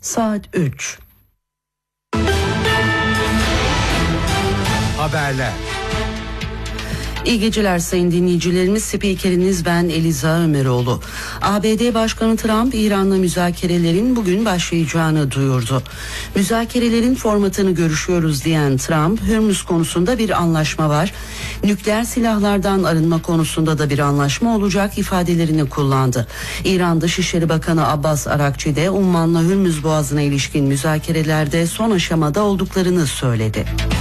Saat 3. Haberler. İyi geceler sayın dinleyicilerimiz. Spikeriniz ben Eliza Ömeroğlu. ABD Başkanı Trump, İran'la müzakerelerin bugün başlayacağını duyurdu. Müzakerelerin formatını görüşüyoruz diyen Trump, Hürmüz konusunda bir anlaşma var, nükleer silahlardan arınma konusunda da bir anlaşma olacak ifadelerini kullandı. İran Dışişleri Bakanı Abbas Arakçi de Umman'la Hürmüz Boğazı'na ilişkin müzakerelerde son aşamada olduklarını söyledi.